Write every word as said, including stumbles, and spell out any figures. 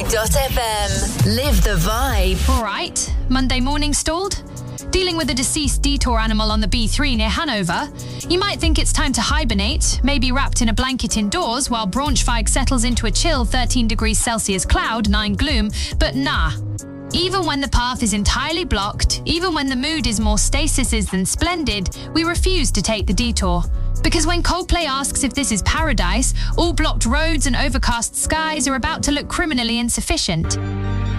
dot f m. Live the vibe. All right, Monday morning stalled? Dealing with a deceased detour animal on the B three near Hanover? You might think it's time to hibernate, maybe wrapped in a blanket indoors while Braunschweig settles into a chill thirteen degrees Celsius cloud, nine gloom, but nah. Even when the path is entirely blocked, even when the mood is more stasises than splendid, we refuse to take the detour. Because when Coldplay asks if this is paradise, all blocked roads and overcast skies are about to look criminally insufficient.